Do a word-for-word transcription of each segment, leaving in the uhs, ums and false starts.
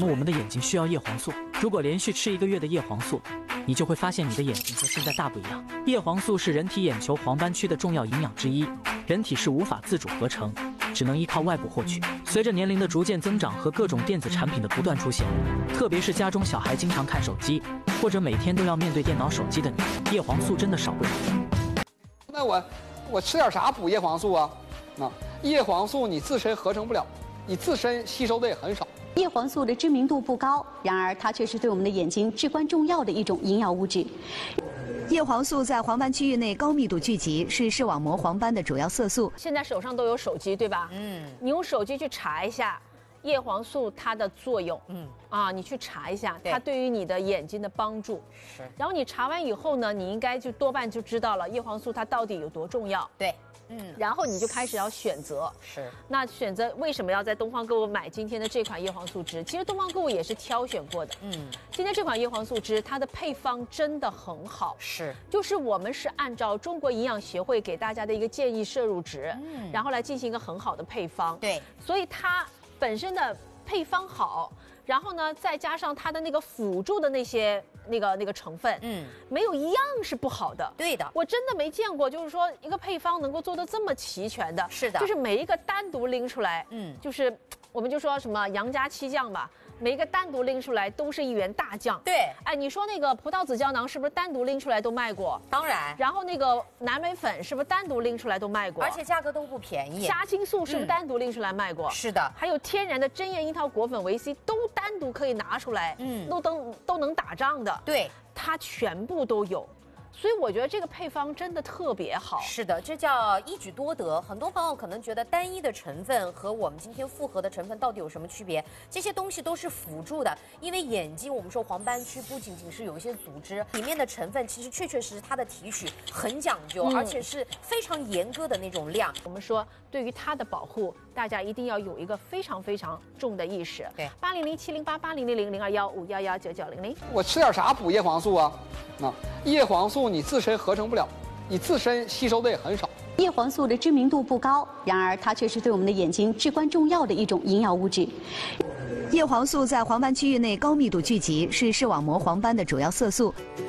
么我们的眼睛需要叶黄素。如果连续吃一个月的叶黄素，你就会发现你的眼睛和现在大不一样。叶黄素是人体眼球黄斑区的重要营养之一，人体是无法自主合成，只能依靠外部获取。随着年龄的逐渐增长和各种电子产品的不断出现，特别是家中小孩经常看手机，或者每天都要面对电脑、手机的你，叶黄素真的少不了。 那我我吃点啥补叶黄素啊？啊，叶黄素你自身合成不了，你自身吸收的也很少。 叶黄素的知名度不高，然而它却是对我们的眼睛至关重要的一种营养物质。 叶黄素在黄斑区域内高密度聚集，是视网膜黄斑的主要色素。 现在手上都有手机，对吧？嗯，你用手机去查一下叶黄素它的作用。嗯，啊，你去查一下它对于你的眼睛的帮助。是。然后你查完以后呢，你应该就多半就知道了叶黄素它到底有多重要。对。嗯，然后你就开始要选择，是那选择为什么要在东方购物买今天的这款叶黄素汁？其实东方购物也是挑选过的，嗯，今天这款叶黄素汁它的配方真的很好，是就是我们是按照中国营养协会给大家的一个建议摄入值，嗯，然后来进行一个很好的配方，对，所以它本身的配方好，然后呢再加上它的那个辅助的那些。那个那个成分，嗯，没有一样是不好的。对的，我真的没见过，就是说一个配方能够做得这么齐全的。是的，就是每一个单独拎出来，嗯，就是我们就说什么杨家七酱吧，每一个单独拎出来都是一员大将。对，哎，你说那个葡萄籽胶囊是不是单独拎出来都卖过？当然。然后那个南美粉是不是单独拎出来都卖过？而且价格都不便宜。虾青素是不是单独拎出来卖过？是的。还有天然的针叶樱桃果粉维 C 都单独可以拿出来，嗯，都都都能打仗的。对，它全部都有，所以我觉得这个配方真的特别好。是的，这叫一举多得。很多朋友可能觉得单一的成分和我们今天复合的成分到底有什么区别？这些东西都是辅助的，因为眼睛我们说黄斑区不仅仅是有一些组织，里面的成分其实确确实实它的提取很讲究，嗯、而且是非常严格的那种量。我们说对于它的保护，大家一定要有一个非常非常重的意识。对，八零零七零八八零零零零二幺五幺幺九九零零。 我吃点啥补叶黄素啊？啊，叶黄素你自身合成不了，你自身吸收的也很少。 叶黄素的知名度不高，然而它却是对我们的眼睛至关重要的一种营养物质。 叶黄素在黄斑区域内高密度聚集，是视网膜黄斑的主要色素。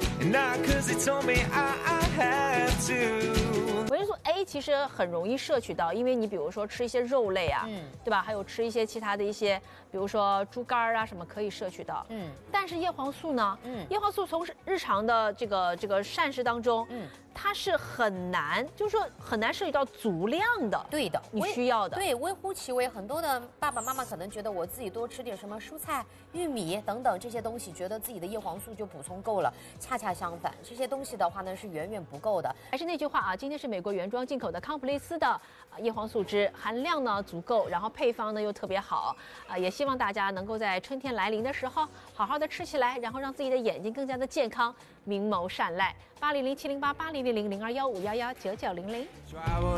维生素 A 其实很容易摄取到，因为你比如说吃一些肉类啊，嗯，对吧？还有吃一些其他的一些，比如说猪肝啊什么可以摄取到，嗯。但是叶黄素呢，嗯，叶黄素从日常的这个这个膳食当中，嗯，它是很难，就是说很难摄取到足量的。对的，你需要的。对，微乎其微。很多的爸爸妈妈可能觉得我自己多吃点什么蔬菜、玉米等等这些东西，觉得自己的叶黄素就补充够了。恰恰相反，这些东西的话呢是远远不够的。还是那句话啊，今天是美国原装进口的康普利斯的叶黄素汁，含量呢足够，然后配方呢又特别好啊，也希望大家能够在春天来临的时候好好的吃起来，然后让自己的眼睛更加的健康，明眸善睐。八零零七零八八零零零零二幺五幺幺九九零零。